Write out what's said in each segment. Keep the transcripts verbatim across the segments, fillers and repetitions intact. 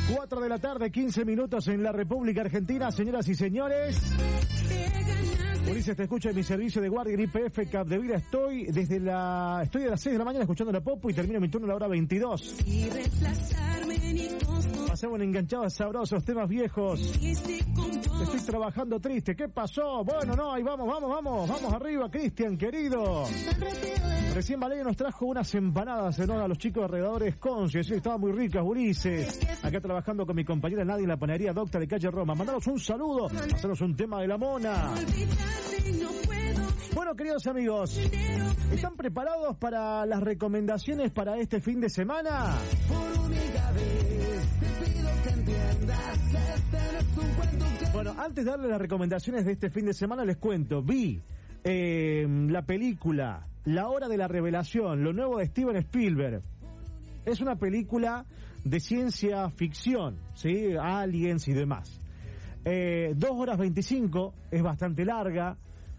cuatro de la tarde, quince minutos en la República Argentina. Señoras y señores, Ulises, te escucho en mi servicio de guardia en I P F Capdevila. Estoy desde la, estoy de las seis de la mañana escuchando la Popo y termino mi turno a la hora veintidós. Pasamos enganchados a sabrosos temas viejos. Estoy trabajando triste. ¿Qué pasó? Bueno, no, ahí vamos, vamos, vamos. Vamos arriba, Cristian, querido. Recién Valeria nos trajo unas empanadas, ¿no? A los chicos de Alrededores Conci. Sí, estaban muy ricas, Ulises. Acá trabajando con mi compañera Nadia en la panadería Docta de Calle Roma. Mandaros un saludo, hacernos un tema de la mona. Bueno, queridos amigos, ¿están preparados para las recomendaciones para este fin de semana? Bueno, antes de darle las recomendaciones de este fin de semana, les cuento, vi eh, la película La Hora de la Revelación, lo nuevo de Steven Spielberg. Es una película de ciencia ficción, ¿sí? Aliens y demás. Eh, dos horas veinticinco, es bastante larga.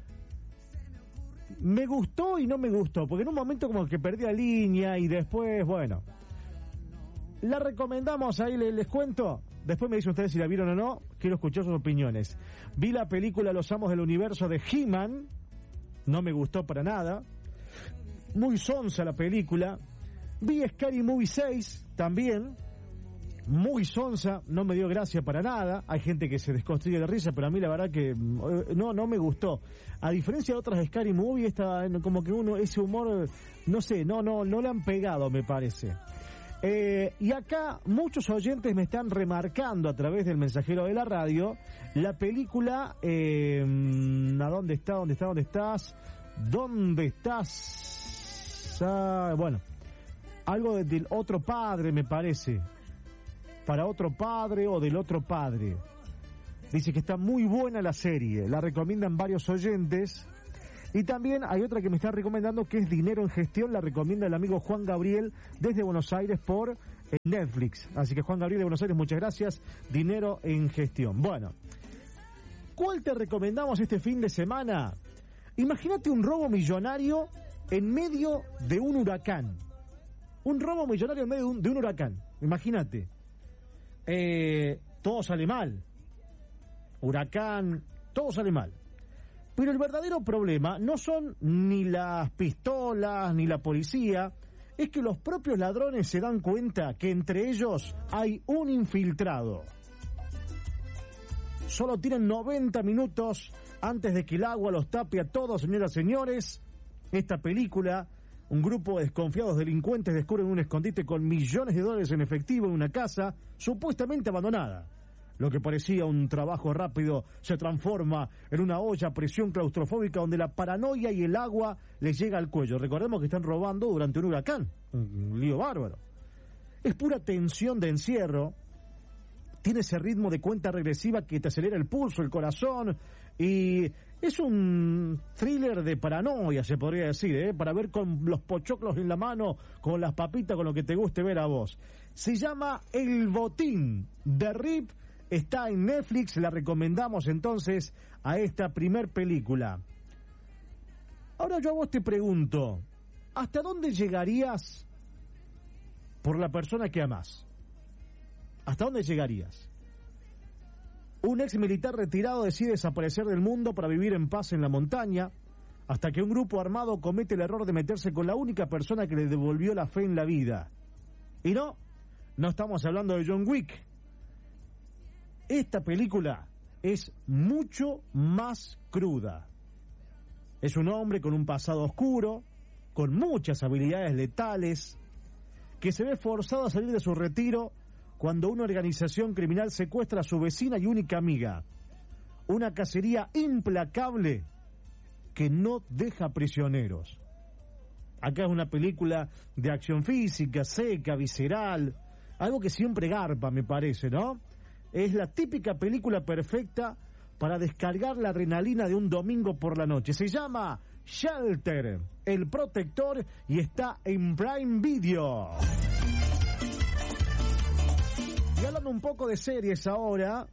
Me gustó y no me gustó, porque en un momento como que perdí la línea y después, bueno... La recomendamos, ahí les, les cuento. Después me dicen ustedes si la vieron o no. Quiero escuchar sus opiniones. Vi la película Los Amos del Universo de He-Man. No me gustó para nada. Muy sonsa la película. Vi Scary Movie seis también. Muy sonsa, no me dio gracia para nada. Hay gente que se desconstruye de risa, pero a mí la verdad que no, no me gustó. A diferencia de otras Scary Movie, esta como que uno, ese humor, no sé, no, no, no le han pegado, me parece. Eh, y acá muchos oyentes me están remarcando a través del mensajero de la radio la película eh, ¿a dónde está? ¿Dónde está? ¿Dónde estás? ¿Dónde estás? Ah, bueno, algo de, del otro padre, me parece. Para otro padre o del otro padre. Dice que está muy buena la serie, la recomiendan varios oyentes. Y también hay otra que me está recomendando que es Dinero en Gestión, la recomienda el amigo Juan Gabriel desde Buenos Aires por Netflix. Así que Juan Gabriel de Buenos Aires, muchas gracias. Dinero en Gestión. Bueno, ¿cuál te recomendamos este fin de semana? Imagínate un robo millonario en medio de un huracán. Un robo millonario en medio de un, de un huracán. Imagínate. Eh, todo sale mal. Huracán, todo sale mal. Pero el verdadero problema no son ni las pistolas ni la policía, es que los propios ladrones se dan cuenta que entre ellos hay un infiltrado. Solo tienen noventa minutos antes de que el agua los tape a todos, señoras y señores. Esta película, un grupo de desconfiados delincuentes descubren un escondite con millones de dólares en efectivo en una casa supuestamente abandonada. Lo que parecía un trabajo rápido se transforma en una olla a presión claustrofóbica donde la paranoia y el agua les llega al cuello. Recordemos que están robando durante un huracán, un lío bárbaro. Es pura tensión de encierro, tiene ese ritmo de cuenta regresiva que te acelera el pulso, el corazón, y es un thriller de paranoia, se podría decir, ¿eh? Para ver con los pochoclos en la mano, con las papitas, con lo que te guste ver a vos. Se llama El Botín de Rip. Está en Netflix, la recomendamos entonces a esta primer película. Ahora yo a vos te pregunto, ¿hasta dónde llegarías por la persona que amás? ¿Hasta dónde llegarías? Un ex militar retirado decide desaparecer del mundo para vivir en paz en la montaña, hasta que un grupo armado comete el error de meterse con la única persona que le devolvió la fe en la vida. Y no, no estamos hablando de John Wick. Esta película es mucho más cruda. Es un hombre con un pasado oscuro, con muchas habilidades letales, que se ve forzado a salir de su retiro cuando una organización criminal secuestra a su vecina y única amiga. Una cacería implacable que no deja prisioneros. Acá es una película de acción física, seca, visceral, algo que siempre garpa, me parece, ¿no? Es la típica película perfecta para descargar la adrenalina de un domingo por la noche. Se llama Shelter, El Protector, y está en Prime Video. Y hablando un poco de series ahora,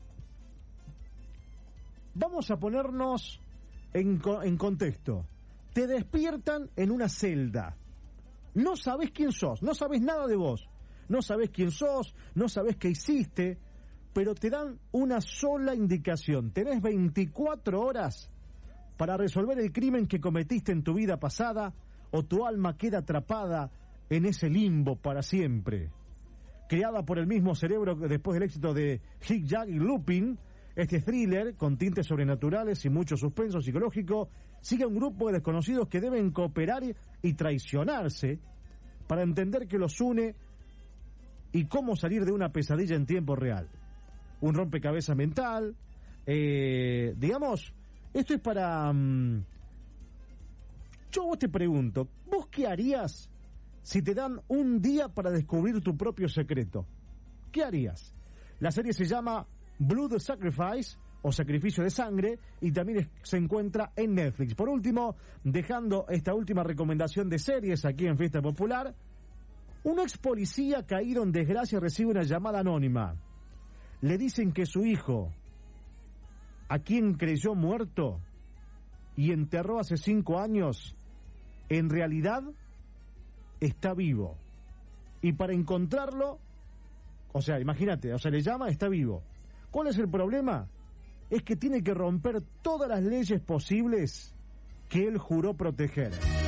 vamos a ponernos en, en contexto. Te despiertan en una celda. No sabes quién sos, no sabes nada de vos. no sabés quién sos, no sabés qué hiciste, pero te dan una sola indicación. Tenés veinticuatro horas para resolver el crimen que cometiste en tu vida pasada, o tu alma queda atrapada en ese limbo para siempre. Creada por el mismo cerebro después del éxito de Hit Jack y Lupin, este thriller, con tintes sobrenaturales y mucho suspenso psicológico, sigue a un grupo de desconocidos que deben cooperar y traicionarse para entender qué los une y cómo salir de una pesadilla en tiempo real. Un rompecabezas mental, eh, digamos, esto es para... Um, yo vos te pregunto, ¿vos qué harías si te dan un día para descubrir tu propio secreto? ¿Qué harías? La serie se llama Blood Sacrifice, o Sacrificio de Sangre, y también es, se encuentra en Netflix. Por último, dejando esta última recomendación de series aquí en Fiesta Popular, un ex policía caído en desgracia recibe una llamada anónima. Le dicen que su hijo, a quien creyó muerto y enterró hace cinco años, en realidad está vivo. Y para encontrarlo, o sea, imagínate, o sea, le llama, está vivo. ¿Cuál es el problema? Es que tiene que romper todas las leyes posibles que él juró proteger.